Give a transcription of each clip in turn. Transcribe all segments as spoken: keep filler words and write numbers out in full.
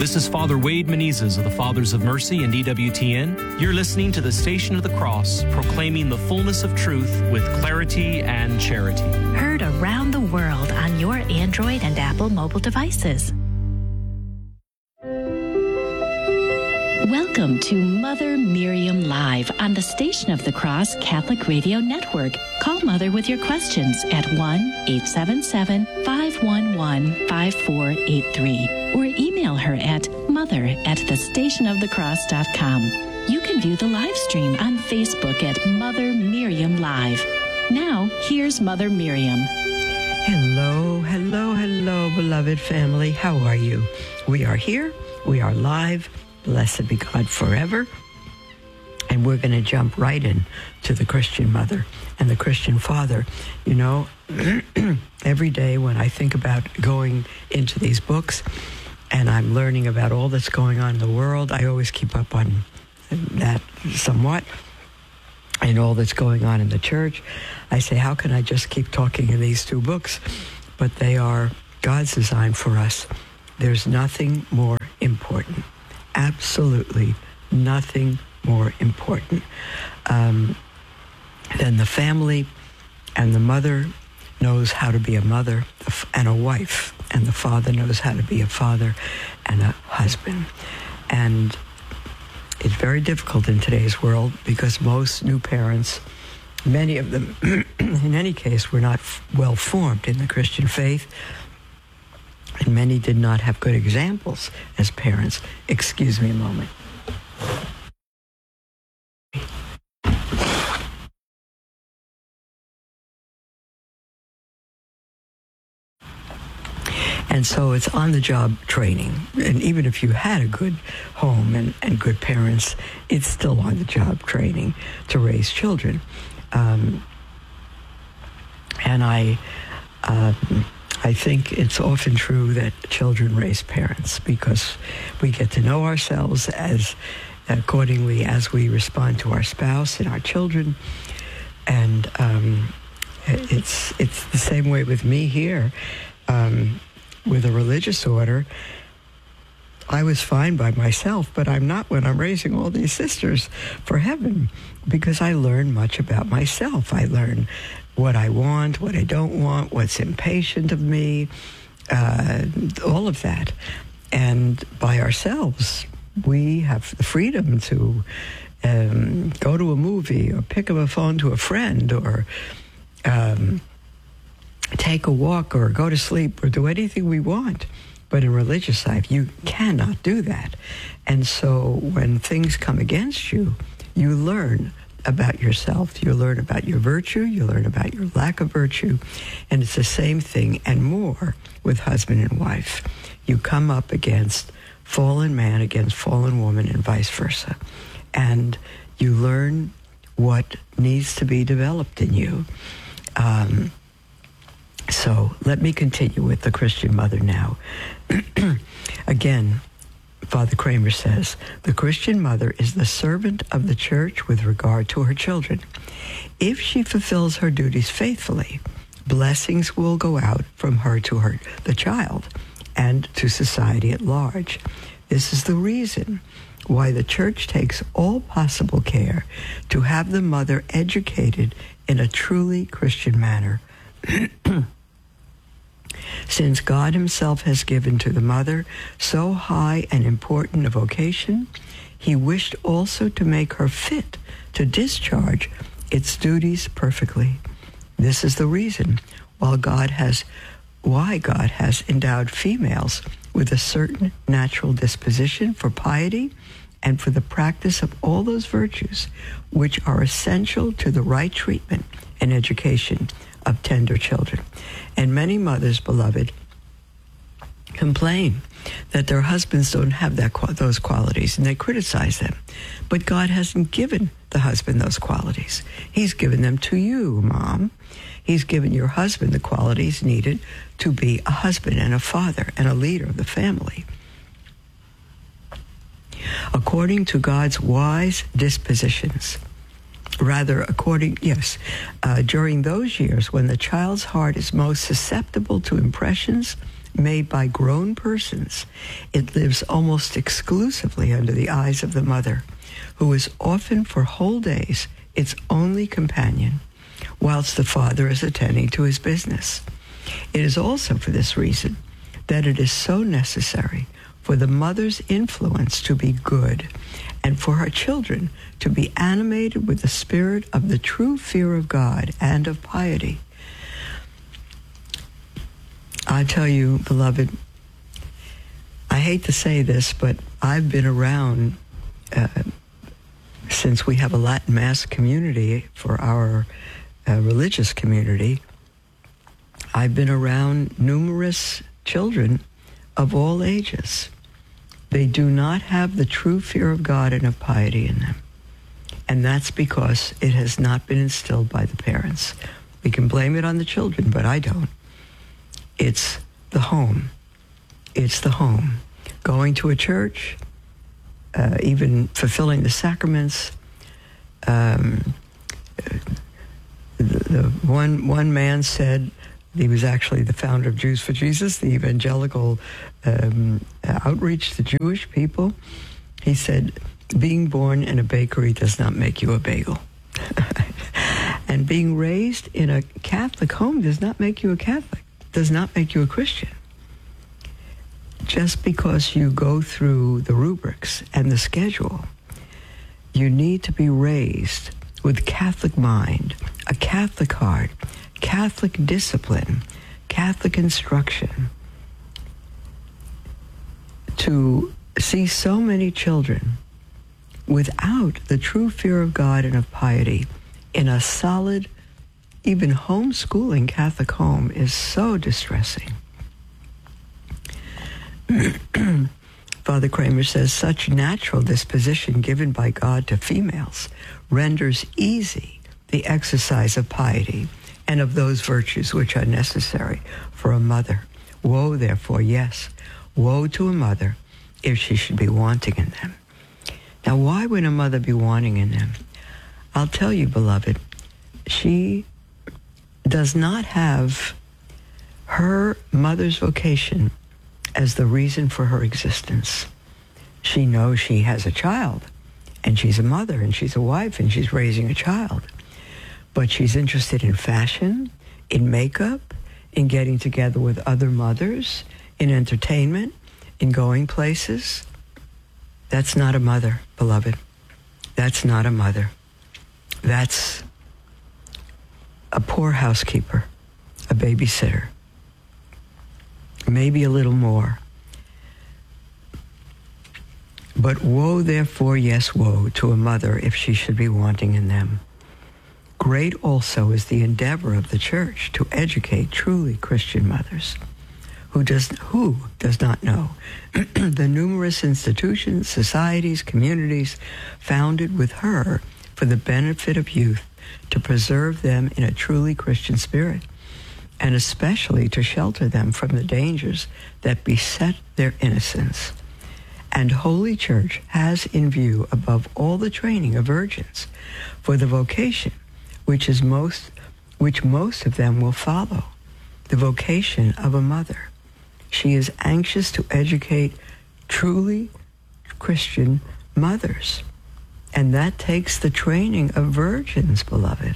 This is Father Wade Menezes of the Fathers of Mercy and E W T N. You're listening to the Station of the Cross, proclaiming the fullness of truth with clarity and charity. Heard around the world on your Android and Apple mobile devices. Welcome to Mother Miriam Live on the Station of the Cross Catholic Radio Network. Call Mother with your questions at one eight seven seven, five one one, five four eight three or email her at mother at the station of the cross dot com. You can view the live stream on Facebook at Mother Miriam Live. Now, here's Mother Miriam. Hello, hello, hello, beloved family. How are you? We are here. We are live. Blessed be God forever. And we're going to jump right in to the Christian mother and the Christian father. You know, every day when I think about going into these books and I'm learning about all that's going on in the world, I always keep up on that somewhat and all that's going on in the church. I say, how can I just keep talking in these two books? But they are God's design for us. There's nothing more important. Absolutely nothing more important um, than the family, and the mother knows how to be a mother and a wife, and the father knows how to be a father and a husband. And it's very difficult in today's world because most new parents, many of them, in any case, were not well formed in the Christian faith. And many did not have good examples as parents. Excuse me a moment. And so it's on-the-job training. And even if you had a good home and, and good parents, it's still on-the-job training to raise children. Um, and I... Um, I think it's often true that children raise parents because we get to know ourselves as accordingly as we respond to our spouse and our children. And um, it's it's the same way with me here. Um, with a religious order, I was fine by myself, but I'm not when I'm raising all these sisters for heaven, because I learn much about myself. I learn what I want, what I don't want, what's impatient of me, uh, all of that. And by ourselves, we have the freedom to um, go to a movie or pick up a phone to a friend or um, take a walk or go to sleep or do anything we want. But in religious life, you cannot do that. And so when things come against you, you learn about yourself. You learn about your virtue. You learn about your lack of virtue. And it's the same thing and more with husband and wife. You come up against fallen man against fallen woman and vice versa. And you learn what needs to be developed in you. Um, so let me continue with the Christian mother now. Again, Father Kramer says, the Christian mother is the servant of the church with regard to her children. If she fulfills her duties faithfully, blessings will go out from her to her, the child, and to society at large. This is the reason why the church takes all possible care to have the mother educated in a truly Christian manner. Since God himself has given to the mother so high and important a vocation, he wished also to make her fit to discharge its duties perfectly. This is the reason why God has, why God has endowed females with a certain natural disposition for piety and for the practice of all those virtues which are essential to the right treatment and education of tender children. And many mothers, beloved, complain that their husbands don't have that those qualities, and they criticize them. But God hasn't given the husband those qualities. He's given them to you, Mom. He's given your husband the qualities needed to be a husband and a father and a leader of the family. According to God's wise dispositions, rather according, yes, uh, during those years when the child's heart is most susceptible to impressions, made by grown persons, it lives almost exclusively under the eyes of the mother, who is often for whole days its only companion, whilst the father is attending to his business. It is also for this reason that it is so necessary for the mother's influence to be good and for her children to be animated with the spirit of the true fear of God and of piety. I tell you, beloved, I hate to say this, but I've been around uh, since we have a Latin Mass community for our uh, religious community. I've been around numerous children of all ages. They do not have the true fear of God and of piety in them. And that's because it has not been instilled by the parents. We can blame it on the children, but I don't. It's the home. It's the home. Going to a church, uh, even fulfilling the sacraments. Um, the, the one one man said, he was actually the founder of Jews for Jesus, the evangelical um, outreach to Jewish people. He said, being born in a bakery does not make you a bagel. And being raised in a Catholic home does not make you a Catholic, does not make you a Christian. Just because you go through the rubrics and the schedule, you need to be raised with Catholic mind, a Catholic heart, Catholic discipline, Catholic instruction. To see so many children without the true fear of God and of piety in a solid, even homeschooling Catholic home is so distressing. Father Kramer says, such natural disposition given by God to females renders easy the exercise of piety and of those virtues which are necessary for a mother. Woe, therefore, yes, woe to a mother if she should be wanting in them. Now, why would a mother be wanting in them? I'll tell you, beloved, she does not have her mother's vocation as the reason for her existence. She knows she has a child, and she's a mother, and she's a wife, and she's raising a child. But she's interested in fashion, in makeup, in getting together with other mothers, in entertainment, in going places. That's not a mother, beloved. That's not a mother. That's a poor housekeeper, a babysitter. Maybe a little more. But woe, therefore, yes, woe to a mother if she should be wanting in them. Great also is the endeavor of the Church to educate truly Christian mothers. Who does, who does not know the numerous institutions, societies, communities founded with her for the benefit of youth, to preserve them in a truly Christian spirit, and especially to shelter them from the dangers that beset their innocence. And Holy Church has in view, above all, the training of virgins for the vocation which is most, which most of them will follow, the vocation of a mother. She is anxious to educate truly Christian mothers. And that takes the training of virgins, beloved.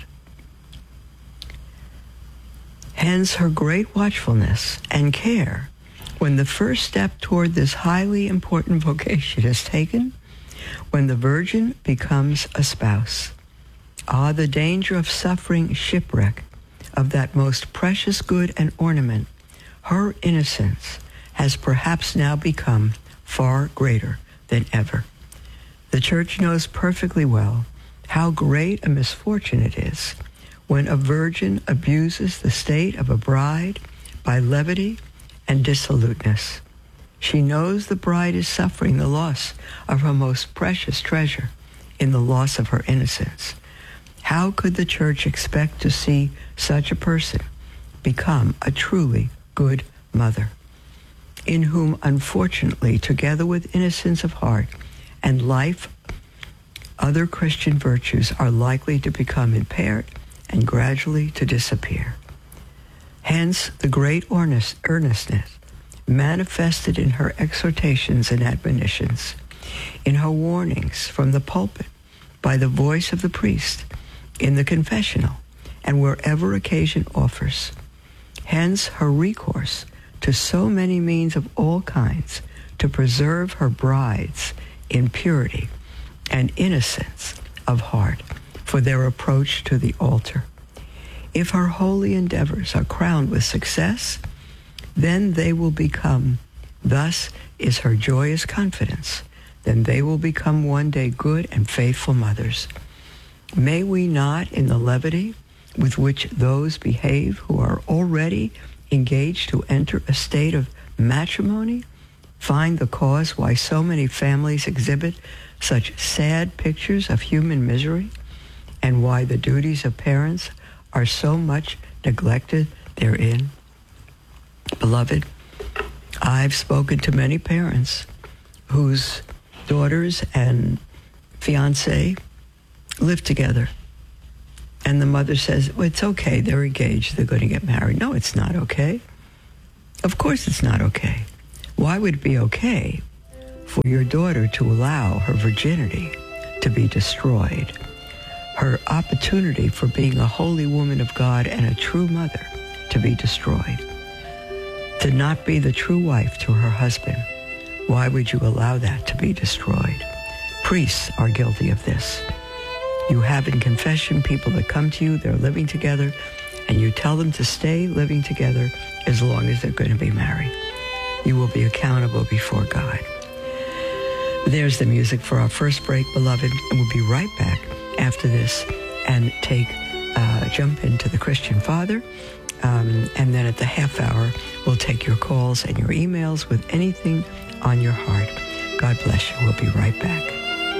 Hence her great watchfulness and care when the first step toward this highly important vocation is taken, when the virgin becomes a spouse. Ah, the danger of suffering shipwreck of that most precious good and ornament. Her innocence has perhaps now become far greater than ever. The Church knows perfectly well how great a misfortune it is when a virgin abuses the state of a bride by levity and dissoluteness. She knows the bride is suffering the loss of her most precious treasure in the loss of her innocence. How could the Church expect to see such a person become a truly good mother, in whom, unfortunately, together with innocence of heart and life, other Christian virtues are likely to become impaired and gradually to disappear? Hence, the great earnest, earnestness manifested in her exhortations and admonitions, in her warnings from the pulpit, by the voice of the priest, in the confessional, and wherever occasion offers. Hence her recourse to so many means of all kinds to preserve her brides in purity and innocence of heart for their approach to the altar. If her holy endeavors are crowned with success, then they will become, thus is her joyous confidence, then they will become one day good and faithful mothers. May we not, in the levity with which those behave who are already engaged to enter a state of matrimony, find the cause why so many families exhibit such sad pictures of human misery, and why the duties of parents are so much neglected therein. Beloved, I've spoken to many parents whose daughters and fiancé live together. And the mother says, well, it's okay, they're engaged, they're going to get married. No, it's not okay. Of course it's not okay. Why would it be okay for your daughter to allow her virginity to be destroyed, her opportunity for being a holy woman of God and a true mother to be destroyed, to not be the true wife to her husband? Why would you allow that to be destroyed? Priests are guilty of this. You have in confession people that come to you, they're living together, and you tell them to stay living together as long as they're going to be married. You will be accountable before God. There's the music for our first break, beloved, and we'll be right back after this and take, uh, jump into the Christian Father. Um, and then at the half hour, we'll take your calls and your emails with anything on your heart. God bless you. We'll be right back.